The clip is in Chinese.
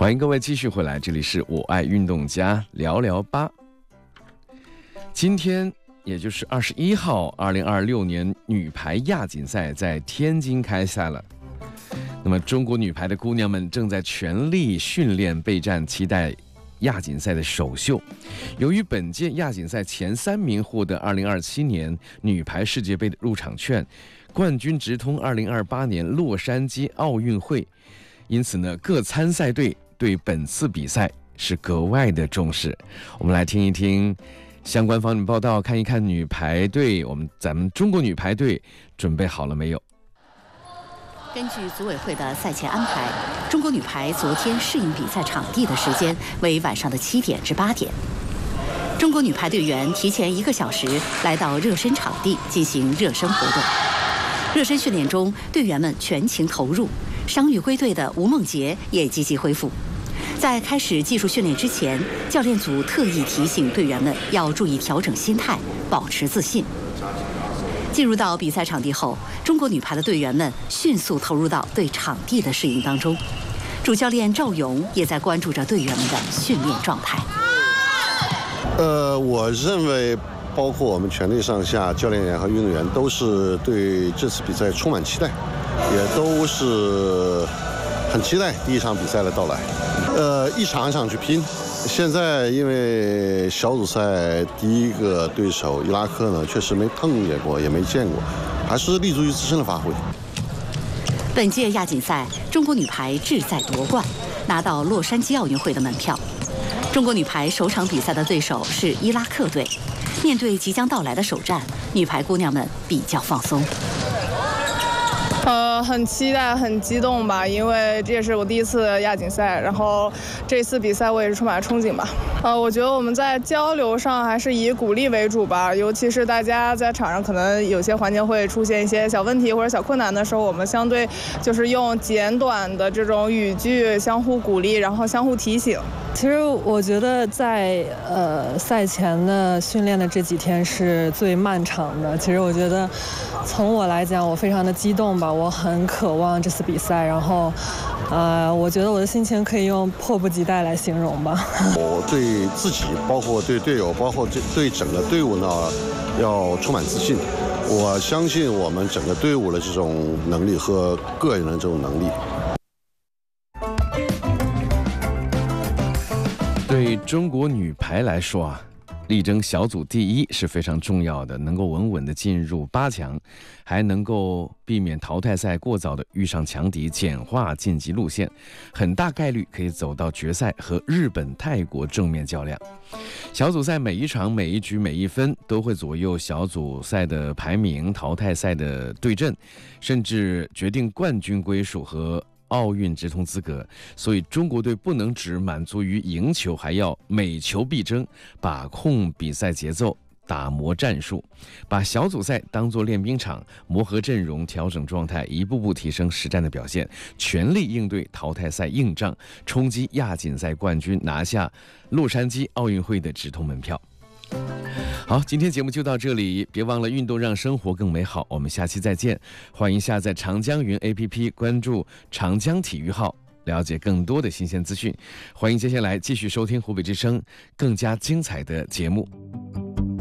欢迎各位继续回来，这里是我爱运动家聊聊吧。今天也就是21号，2026年女排亚锦赛在天津开赛了。那么中国女排的姑娘们正在全力训练备战，期待亚锦赛的首秀。由于本届亚锦赛前3名获得2027年女排世界杯的入场券，冠军直通2028年洛杉矶奥运会，因此呢，各参赛队对本次比赛是格外的重视。我们来听一听相关方面报道，看一看女排队，咱们中国女排队准备好了没有？ 根据组委会的赛前安排，中国女排昨天适应比赛场地的时间为晚上的7点至8点。中国女排队员提前1个小时来到热身场地进行热身活动。热身训练中，队员们全情投入，伤愈归队的吴梦洁也积极恢复。在开始技术训练之前，教练组特意提醒队员们要注意调整心态，保持自信。进入到比赛场地后，中国女排的队员们迅速投入到对场地的适应当中。主教练赵勇也在关注着队员们的训练状态。 我认为包括我们全队上下教练员和运动员都是对这次比赛充满期待，也都是很期待第一场比赛的到来。一场一场去拼。现在因为小组赛第一个对手伊拉克呢，确实没碰见过，也没见过，还是立足于自身的发挥。 本届亚锦赛，中国女排志在夺冠，拿到洛杉矶奥运会的门票。中国女排首场比赛的对手是伊拉克队，面对即将到来的首战，女排姑娘们比较放松。 很期待，很激动吧，因为这也是我第一次亚锦赛，然后这次比赛我也是充满了憧憬吧。我觉得我们在交流上还是以鼓励为主吧，尤其是大家在场上可能有些环节会出现一些小问题或者小困难的时候，我们相对就是用简短的这种语句相互鼓励，然后相互提醒。 其实我觉得在赛前的训练的这几天是最漫长的。其实我觉得从我来讲，我非常的激动吧，我很渴望这次比赛，然后我觉得我的心情可以用迫不及待来形容吧。 我对自己，包括对队友，包括对整个队伍呢，要充满自信。我相信我们整个队伍的这种能力和个人的这种能力。 对中国女排来说啊，力争小组第一是非常重要的，能够稳稳地进入8强，还能够避免淘汰赛过早的遇上强敌，简化晋级路线，很大概率可以走到决赛和日本、泰国正面较量。小组赛每一场、每一局、每一分都会左右小组赛的排名、淘汰赛的对阵，甚至决定冠军归属和奥运直通资格，所以中国队不能只满足于赢球，还要每球必争，把控比赛节奏，打磨战术，把小组赛当作练兵场，磨合阵容，调整状态，一步步提升实战的表现，全力应对淘汰赛硬仗，冲击亚锦赛冠军，拿下洛杉矶奥运会的直通门票。好，今天节目就到这里，别忘了运动让生活更美好，我们下期再见。欢迎下载长江云 APP， 关注长江体育号，了解更多的新鲜资讯。欢迎接下来继续收听湖北之声更加精彩的节目。